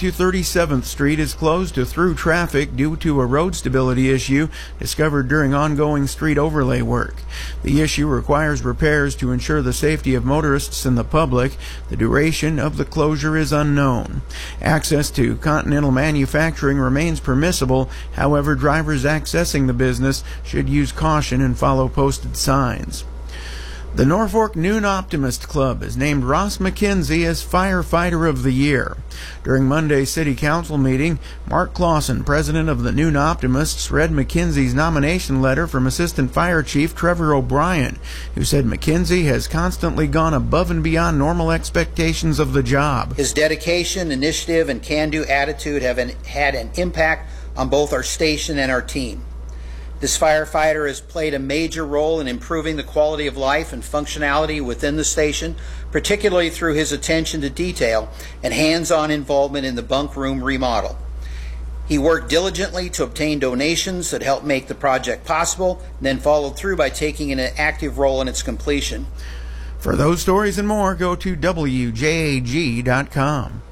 to 37th Street is closed to through traffic due to a road stability issue discovered during ongoing street overlay work. The issue requires repairs to ensure the safety of motorists and the public. The duration of the closure is unknown. Access to Continental Manufacturing remains permissible. However, drivers accessing the business should use caution and follow posted signs. The Norfolk Noon Optimist Club has named Ross McKenzie as Firefighter of the Year. During Monday's City Council meeting, Mark Clausen, president of the Noon Optimists, read McKenzie's nomination letter from Assistant Fire Chief Trevor O'Brien, who said McKenzie has constantly gone above and beyond normal expectations of the job. His dedication, initiative, and can-do attitude have had an impact on both our station and our team. This firefighter has played a major role in improving the quality of life and functionality within the station, particularly through his attention to detail and hands-on involvement in the bunk room remodel. He worked diligently to obtain donations that helped make the project possible, and then followed through by taking an active role in its completion. For those stories and more, go to WJAG.com.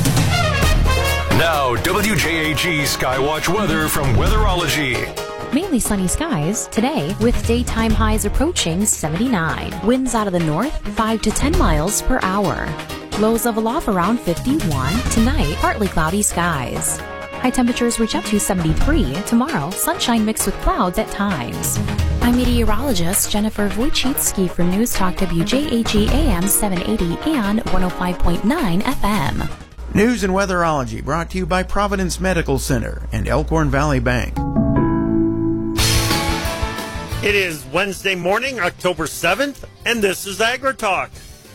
Now, WJAG Skywatch weather from Weatherology. Mainly sunny skies today with daytime highs approaching 79. Winds out of the north 5 to 10 miles per hour. Lows level off around 51. Tonight, partly cloudy skies. High temperatures reach up to 73. Tomorrow, sunshine mixed with clouds at times. I'm meteorologist Jennifer Wojcicki from News Talk WJAG AM 780 and 105.9 FM. News and weatherology brought to you by Providence Medical Center and Elkhorn Valley Bank. It is Wednesday morning, October 7th, and this is AgriTalk.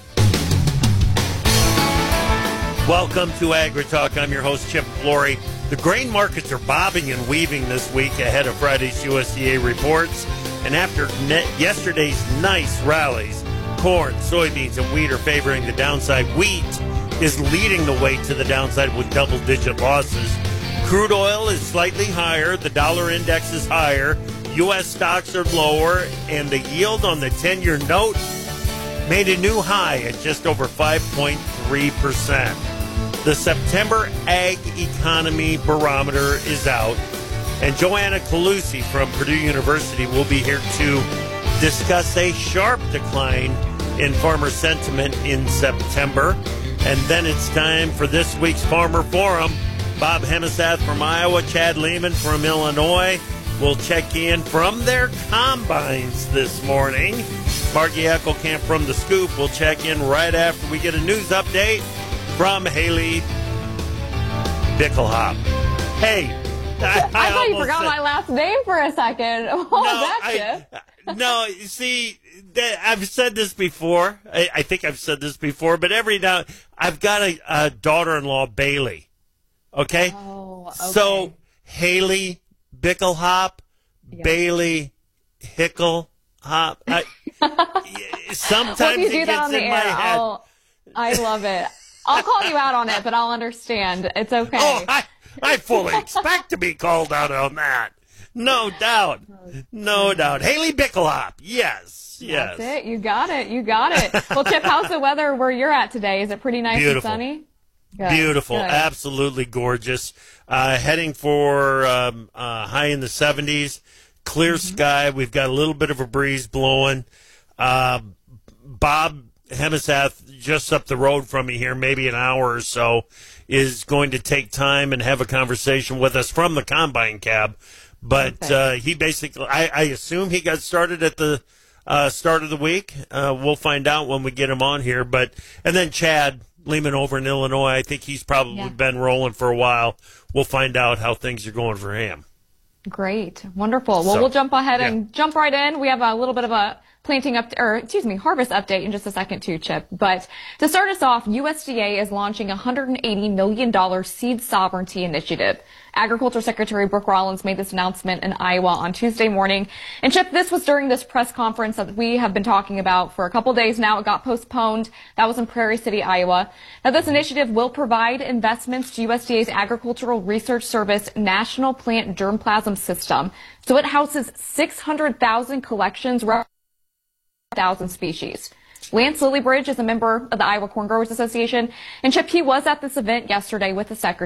Welcome to AgriTalk. I'm your host, Chip Flory. The grain markets are bobbing and weaving this week ahead of Friday's USDA reports. And after yesterday's nice rallies, corn, soybeans, and wheat are favoring the downside. Wheat is leading the way to the downside with double-digit losses. Crude oil is slightly higher. The dollar index is higher. U.S. stocks are lower, and the yield on the 10-year note made a new high at just over 5.3%. The September Ag Economy Barometer is out, and Joanna Calusi from Purdue University will be here to discuss a sharp decline in farmer sentiment in September. And then it's time for this week's Farmer Forum. Bob Hemisath from Iowa, Chad Lehman from Illinois will check in from their combines this morning. Margie Eckelkamp from The Scoop will check in right after we get a news update from Haley Bickelhop. Hey, I thought you forgot my last name for a second. No, you see, I've said this before. I think I've said this before, but every now I've got a daughter-in-law, Bailey. Okay? Oh, okay. So, Haley Bickelhop, yeah. Bailey Hickelhop. Sometimes you do it that gets on the in air, my head. I love it. I'll call you out on it, but I'll understand. It's okay. Oh, I fully expect to be called out on that. No doubt. No doubt. Haley Bickelhop. Yes. That's it. You got it. Well, Chip, how's the weather where you're at today? Is it pretty nice Beautiful. and sunny? Good. Beautiful. Good. Absolutely gorgeous. Heading for high in the 70s. Clear sky. We've got a little bit of a breeze blowing. Bob Hemisath, just up the road from me here, maybe an hour or so, is going to take time and have a conversation with us from the Combine cab. But he basically, I assume he got started at the start of the week. We'll find out when we get him on here. And then Chad Lehman over in Illinois, I think he's probably been rolling for a while. We'll find out how things are going for him. Great. Wonderful. Well, we'll jump ahead and jump right in. We have a little bit of a harvest update in just a second too, Chip. But to start us off, USDA is launching a $180 million seed sovereignty initiative. Agriculture Secretary Brooke Rollins made this announcement in Iowa on Tuesday morning. And Chip, this was during this press conference that we have been talking about for a couple days now. It got postponed. That was in Prairie City, Iowa. Now, this initiative will provide investments to USDA's Agricultural Research Service National Plant Germplasm System. So it houses 600,000 collections, 1,000 species. Lance Lillybridge is a member of the Iowa Corn Growers Association. And Chip, he was at this event yesterday with the secretary.